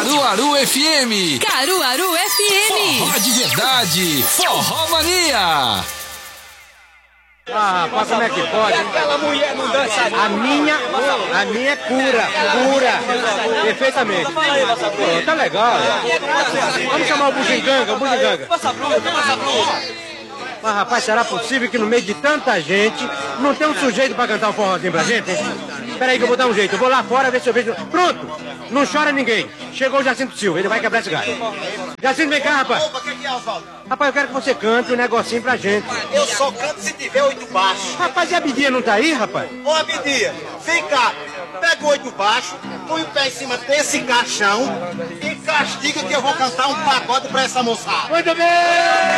Caruaru FM. Caruaru FM. Forró de verdade. Forró Mania. Ah, rapaz, como é que pode? Aquela mulher não dança. A minha é cura. Perfeitamente. Pô, tá legal. Vamos chamar o Bugiganga, Mas, rapaz, será possível que no meio de tanta gente não tem um sujeito pra cantar um forrozinho pra gente, hein? Peraí que eu vou dar um jeito. Eu vou lá fora ver se eu vejo... Pronto! Não chora ninguém. Chegou o Jacinto Silva, ele vai quebrar esse galho. Jacinto, vem cá, rapaz. Opa, o que é, Oswaldo? Rapaz, eu quero que você cante um negocinho pra gente. Eu só canto se tiver 8 baixos. Rapaz, e a Abdia não tá aí, rapaz? Ô, Abidia, vem cá. Pega o 8 baixo, põe o pé em cima desse caixão e castiga que eu vou cantar um pagode pra essa moçada. Muito bem!